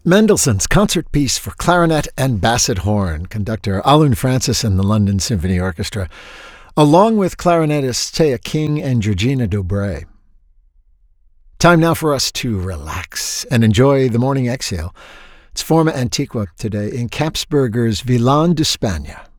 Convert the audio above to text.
Mendelssohn's concert piece for clarinet and basset horn, conductor Alun Francis and the London Symphony Orchestra, along with clarinetists Taya King and Georgina Dobre. Time now for us to relax and enjoy the morning exhale. It's Forma Antiqua today in Kapsberger's Villane d'Espagne.